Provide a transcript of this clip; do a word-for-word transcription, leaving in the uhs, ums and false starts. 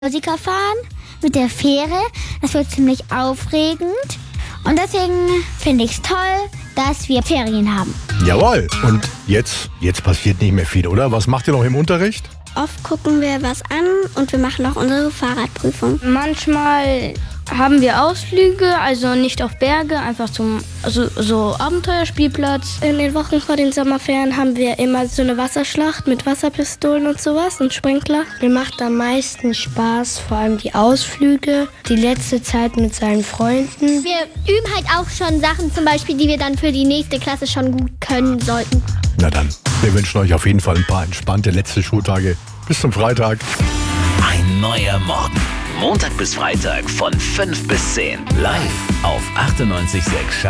Musiker fahren mit der Fähre. Das wird ziemlich aufregend. Und deswegen finde ich es toll, dass wir Ferien haben. Jawohl. Und jetzt, jetzt passiert nicht mehr viel, oder? Was macht ihr noch im Unterricht? Oft gucken wir was an und wir machen auch unsere Fahrradprüfung. Manchmal haben wir Ausflüge, also nicht auf Berge, einfach zum also, so Abenteuerspielplatz. In den Wochen vor den Sommerferien haben wir immer so eine Wasserschlacht mit Wasserpistolen und sowas und Sprinkler. Mir macht am meisten Spaß, vor allem die Ausflüge, die letzte Zeit mit seinen Freunden. Wir üben halt auch schon Sachen, zum Beispiel, die wir dann für die nächste Klasse schon gut können sollten. Na dann, wir wünschen euch auf jeden Fall ein paar entspannte letzte Schultage. Bis zum Freitag. Ein neuer Morgen. Montag bis Freitag von fünf bis zehn. Live auf achtundneunzig Komma sechs